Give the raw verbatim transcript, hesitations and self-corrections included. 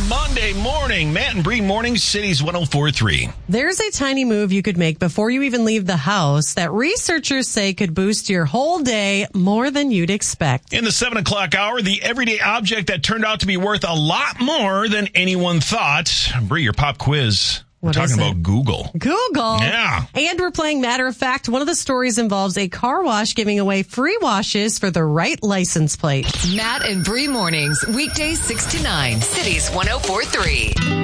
Monday morning. Matt and Bree Morning, Cities one oh four point three. There's a tiny move you could make before you even leave the house that researchers say could boost your whole day more than you'd expect. In the seven o'clock hour, the everyday object that turned out to be worth a lot more than anyone thought. Bree, your pop quiz. We're What talking is it? about Google. Google. Yeah. And we're playing Matter of Fact. One of the stories involves a car wash giving away free washes for the right license plate. Matt and Bree Mornings, weekdays six to nine, Cities one oh four point three.